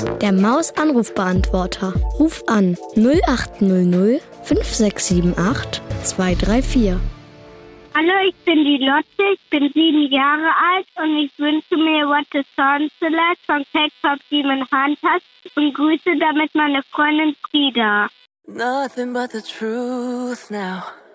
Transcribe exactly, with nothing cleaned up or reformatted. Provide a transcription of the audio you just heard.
Der Maus-Anrufbeantworter. Ruf an null acht null null fünf sechs sieben acht zwei drei vier. Hallo, ich bin die Lotte, ich bin sieben Jahre alt und ich wünsche mir What the Sound Select von Cake Pop Demon Hunters und grüße damit meine Freundin Frieda. Nothing but the truth now.